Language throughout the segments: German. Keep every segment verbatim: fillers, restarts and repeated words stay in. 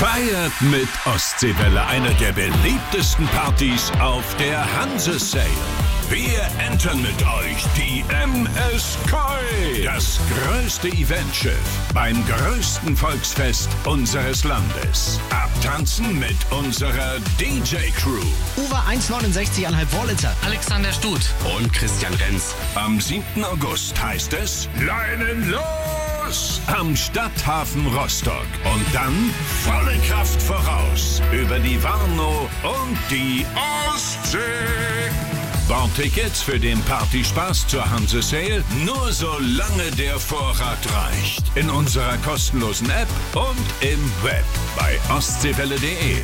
Feiert mit Ostseewelle, eine der beliebtesten Partys auf der Hanse-Sail. Wir entern mit euch die M S Koi, das größte Eventschiff beim größten Volksfest unseres Landes. Abtanzen mit unserer D J-Crew. Uwe eins neunundsechzig Komma fünf Wollitzer. Alexander Stut und Christian Renz. Am siebten August heißt es Leinen los am Stadthafen Rostock. Und dann volle Kraft voraus über die Warnow und die Ostsee. Bordtickets für den Partyspaß zur Hanse-Sail nur solange der Vorrat reicht. In unserer kostenlosen App und im Web bei ostseewelle punkt de.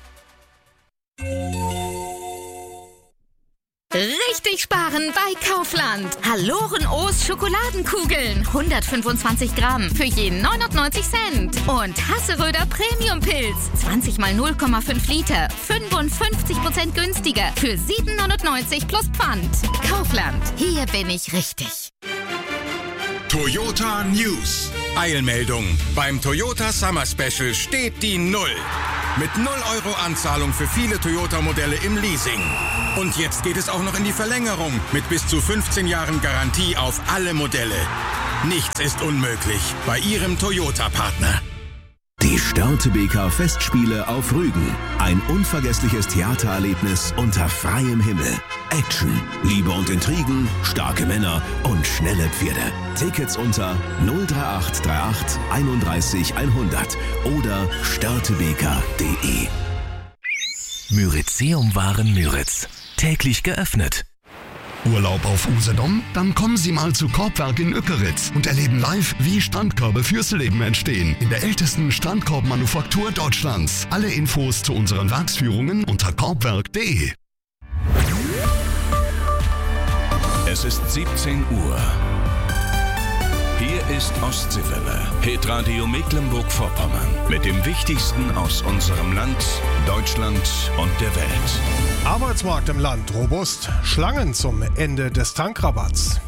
Richtig sparen bei Kaufland. Haloren O's Schokoladenkugeln. hundertfünfundzwanzig Gramm für je neunundneunzig Cent. Und Hasseröder Premium Pilz. zwanzig mal null Komma fünf Liter. fünfundfünfzig Prozent günstiger. Für sieben neunundneunzig plus Pfand. Kaufland. Hier bin ich richtig. Toyota News. Eilmeldung. Beim Toyota Summer Special steht die Null. Mit null Euro Anzahlung für viele Toyota-Modelle im Leasing. Und jetzt geht es auch noch in die Verlängerung mit bis zu fünfzehn Jahren Garantie auf alle Modelle. Nichts ist unmöglich bei Ihrem Toyota-Partner. Die Störtebeker Festspiele auf Rügen. Ein unvergessliches Theatererlebnis unter freiem Himmel. Action, Liebe und Intrigen, starke Männer und schnelle Pferde. Tickets unter null drei acht drei acht einunddreißig hundert oder störtebeker punkt de. Myrizeum Waren Täglich geöffnet. Urlaub auf Usedom? Dann kommen Sie mal zu Korbwerk in Ückeritz und erleben live, wie Strandkörbe fürs Leben entstehen. In der ältesten Strandkorbmanufaktur Deutschlands. Alle Infos zu unseren Werksführungen unter korbwerk punkt de. Es ist siebzehn Uhr. Hier ist Ostseewelle, Hitradio Mecklenburg-Vorpommern. Mit dem Wichtigsten aus unserem Land, Deutschland und der Welt. Arbeitsmarkt im Land robust. Schlangen zum Ende des Tankrabatts.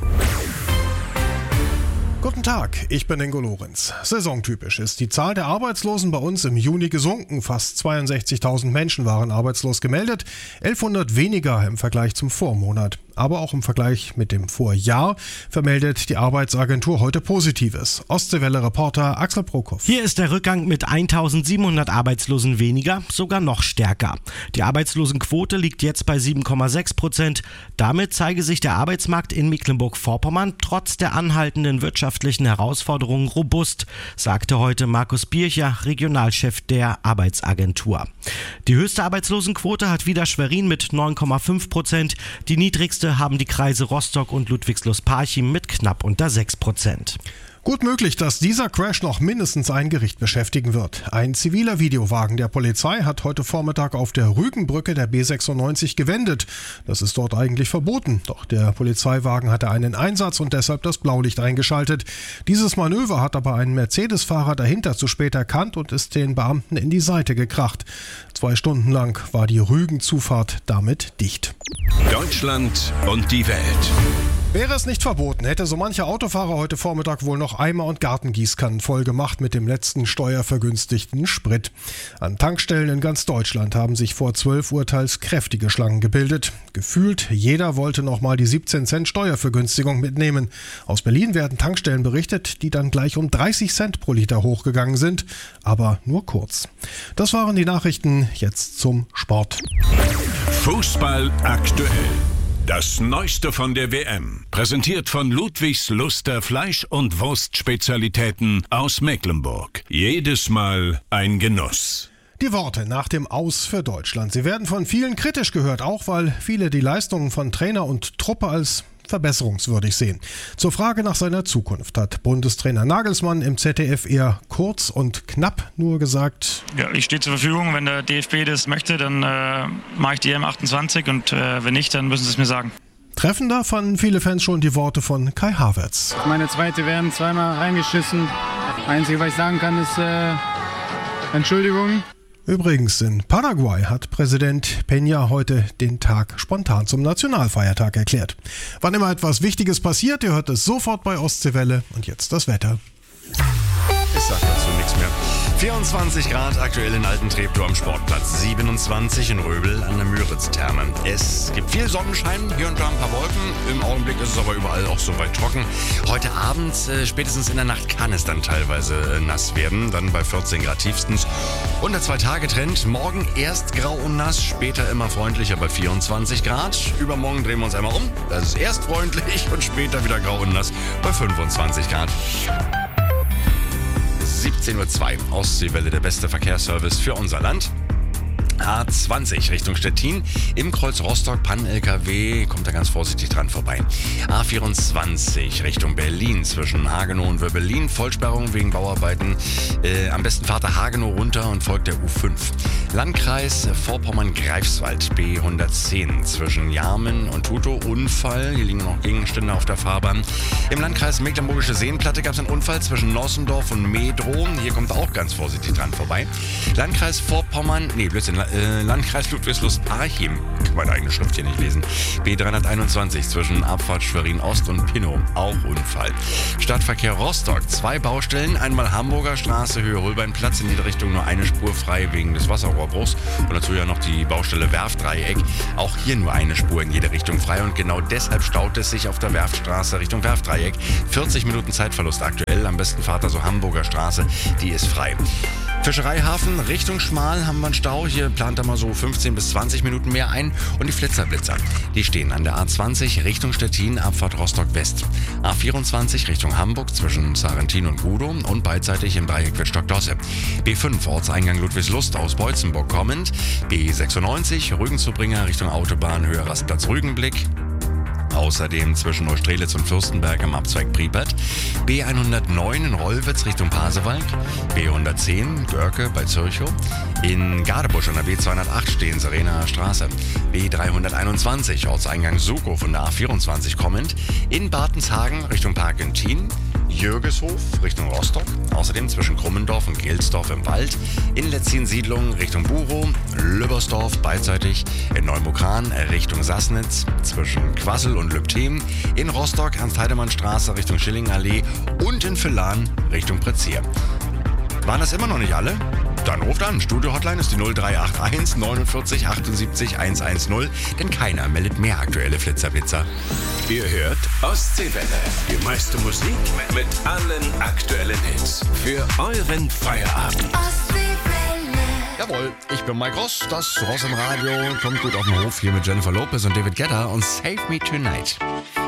Guten Tag, ich bin Ingo Lorenz. Saisontypisch ist die Zahl der Arbeitslosen bei uns im Juni gesunken. Fast zweiundsechzigtausend Menschen waren arbeitslos gemeldet, elfhundert weniger im Vergleich zum Vormonat. Aber auch im Vergleich mit dem Vorjahr vermeldet die Arbeitsagentur heute Positives. Ostseewelle-Reporter Axel Prokop. Hier ist der Rückgang mit eintausendsiebenhundert Arbeitslosen weniger, sogar noch stärker. Die Arbeitslosenquote liegt jetzt bei sieben Komma sechs Prozent. Damit zeige sich der Arbeitsmarkt in Mecklenburg-Vorpommern trotz der anhaltenden wirtschaftlichen Herausforderungen robust, sagte heute Markus Bircher, Regionalchef der Arbeitsagentur. Die höchste Arbeitslosenquote hat wieder Schwerin mit neun Komma fünf Prozent, die niedrigste haben die Kreise Rostock und Ludwigslust-Parchim mit knapp unter sechs Prozent. Gut möglich, dass dieser Crash noch mindestens ein Gericht beschäftigen wird. Ein ziviler Videowagen der Polizei hat heute Vormittag auf der Rügenbrücke der B sechsundneunzig gewendet. Das ist dort eigentlich verboten. Doch der Polizeiwagen hatte einen Einsatz und deshalb das Blaulicht eingeschaltet. Dieses Manöver hat aber ein Mercedes-Fahrer dahinter zu spät erkannt und ist den Beamten in die Seite gekracht. Zwei Stunden lang war die Rügenzufahrt damit dicht. Deutschland und die Welt. Wäre es nicht verboten, hätte so mancher Autofahrer heute Vormittag wohl noch Eimer und Gartengießkannen voll gemacht mit dem letzten steuervergünstigten Sprit. An Tankstellen in ganz Deutschland haben sich vor zwölf Uhr teils kräftige Schlangen gebildet. Gefühlt jeder wollte noch mal die siebzehn Cent Steuervergünstigung mitnehmen. Aus Berlin werden Tankstellen berichtet, die dann gleich um dreißig Cent pro Liter hochgegangen sind, aber nur kurz. Das waren die Nachrichten, jetzt zum Sport. Fußball aktuell. Das Neueste von der W M, präsentiert von Ludwigs Luster Fleisch- und Wurstspezialitäten aus Mecklenburg. Jedes Mal ein Genuss. Die Worte nach dem Aus für Deutschland. Sie werden von vielen kritisch gehört, auch weil viele die Leistungen von Trainer und Truppe als verbesserungswürdig sehen. Zur Frage nach seiner Zukunft hat Bundestrainer Nagelsmann im Z D F eher kurz und knapp nur gesagt: Ja, ich stehe zur Verfügung, wenn der D F B das möchte, dann äh, mache ich die E M achtundzwanzig und äh, wenn nicht, dann müssen sie es mir sagen. Treffender fanden viele Fans schon die Worte von Kai Havertz. Meine zweite W M zweimal reingeschissen. Einzige, was ich sagen kann, ist äh, Entschuldigung. Übrigens, in Paraguay hat Präsident Peña heute den Tag spontan zum Nationalfeiertag erklärt. Wann immer etwas Wichtiges passiert, ihr hört es sofort bei Ostseewelle. Und jetzt das Wetter. Ich sag dazu nichts mehr. vierundzwanzig Grad aktuell in Alten Treptow am Sportplatz, siebenundzwanzig in Röbel an der Müritz-Therme. Es gibt viel Sonnenschein, hier und da ein paar Wolken. Im Augenblick ist es aber überall auch soweit trocken. Heute Abend, äh, spätestens in der Nacht, kann es dann teilweise äh, nass werden, dann bei vierzehn Grad tiefstens. Und der Zwei-Tage-Trend, morgen erst grau und nass, später immer freundlicher bei vierundzwanzig Grad. Übermorgen drehen wir uns einmal um, das ist erst freundlich und später wieder grau und nass bei fünfundzwanzig Grad. siebzehn Uhr zwei, Ostseewelle, der beste Verkehrsservice für unser Land. A zwanzig Richtung Stettin, im Kreuz Rostock, Pannen-L K W, kommt da ganz vorsichtig dran vorbei. A vierundzwanzig Richtung Berlin, zwischen Hagenow und Wöbbelin, Vollsperrung wegen Bauarbeiten. Äh, am besten fahrt der Hagenow runter und folgt der U fünf. Landkreis Vorpommern-Greifswald, B hundertzehn, zwischen Jarmen und Tutow, Unfall, hier liegen noch Gegenstände auf der Fahrbahn. Im Landkreis Mecklenburgische Seenplatte gab es einen Unfall zwischen Nossendorf und Medrow, hier kommt auch ganz vorsichtig dran vorbei. Landkreis Vorpommern, nee, Blödsinn, Äh, Landkreis Ludwigslust-Parchim, kann meine eigene Schrift hier nicht lesen. B dreihunderteinundzwanzig zwischen Abfahrt Schwerin-Ost und Pinnow, auch Unfall. Stadtverkehr Rostock, zwei Baustellen, einmal Hamburger Straße, Höhe Holbeinplatz, in jede Richtung nur eine Spur frei wegen des Wasserrohrbruchs. Und dazu ja noch die Baustelle Werftdreieck, auch hier nur eine Spur in jede Richtung frei und genau deshalb staut es sich auf der Werftstraße Richtung Werftdreieck. vierzig Minuten Zeitverlust aktuell, am besten fahrt also Hamburger Straße, die ist frei. Fischereihafen Richtung Schmal haben wir einen Stau. Hier plant er mal so fünfzehn bis zwanzig Minuten mehr ein. Und die Flitzerblitzer, die stehen an der A zwanzig Richtung Stettin, Abfahrt Rostock West. A vierundzwanzig Richtung Hamburg zwischen Sarrentin und Gudow und beidseitig im Dreieck Wittstock-Dosse. B fünf Ortseingang Ludwigslust aus Beutzenburg kommend. B sechsundneunzig Rügen-Zubringer Richtung Autobahn Höhe Rastplatz Rügenblick. Außerdem zwischen Neustrelitz und Fürstenberg im Abzweig Pripert. B hundertneun in Rollwitz Richtung Pasewalk. B hundertzehn Görke bei Zürchow. In Gadebusch an der B zweihundertacht stehen Serenaer Straße. B dreihunderteinundzwanzig Ortseingang Sukow von der A vierundzwanzig kommend. In Bartenshagen Richtung Park in Thien. Jürgeshof Richtung Rostock. Außerdem zwischen Krummendorf und Gelsdorf im Wald. In Letzin-Siedlung Richtung Burow. Lübbersdorf beidseitig. In Neumokran Richtung Sassnitz. Zwischen Quassel und Lübthem. In Rostock Ernst-Heidemann-Straße Richtung Schillingallee. Und in Villan Richtung Pretzier. Waren das immer noch nicht alle? Dann ruft an. Studio-Hotline ist die null drei acht eins neunundvierzig achtundsiebzig hundertzehn, denn keiner meldet mehr aktuelle Flitzerblitzer. Ihr hört Ostseewelle, die meiste Musik mit allen aktuellen Hits für euren Feierabend. Ostseewelle. Jawohl, ich bin Mike Ross, das Ross im Radio, kommt gut auf den Hof hier mit Jennifer Lopez und David Guetta und Save Me Tonight.